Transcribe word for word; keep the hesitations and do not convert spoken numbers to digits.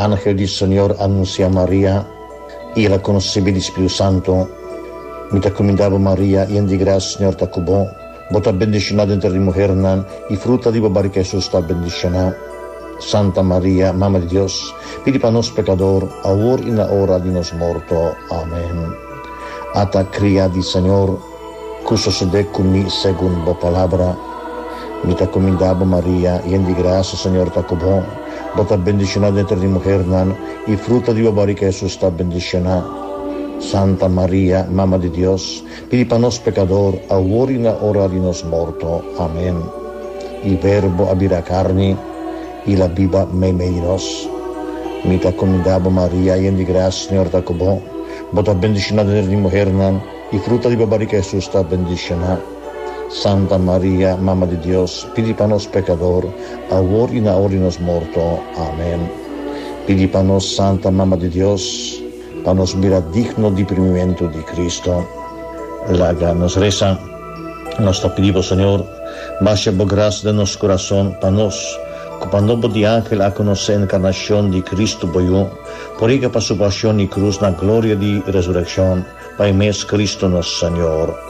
Ángel del Señor anuncia a María y la concebida del Espíritu Santo. Mi te comendavo María, y en di gracia, Señor te cubo. Vos bendicionada entre las mujeres, y fruta di barriga Jesús está bendicionada. Santa María, Mamma de Dios, pidi para nos pecador, ahora y en la hora de nos muerto. Amén. Ata cría di Señor, que sucede conmigo según la palabra. Mi te comendavo María, y en di gracia, Señor te cubo. Vos bendicionada entre las mujeres, y fruta di barriga Jesús está bendicionada. Santa María, Mamma de Dios, pidi para nos pecador, ahora y en la hora de nos muerto. Amén. Il Verbo abira carne, y la viva me menos. Mi te comendavo María, y en di gracia, Señor te cubo. Vos bendicionada entre las mujeres, y fruta di barriga Jesús está bendicionada. Santa María, Mamma de Dios, pidi para nos pecador, ahora y en la hora de nos muerto. Amén. Pidi para nos, Santa Mamma de Dios, para nos mirar digno de primimiento de Cristo. La nos reza, nos te pedimos, Señor, baja por gracia de nuestro corazón, para nos, cuando de ángel a conocer la encarnación de Cristo, por ella para su pasión y cruz, la gloria de resurrección, para mes Cristo nuestro Señor.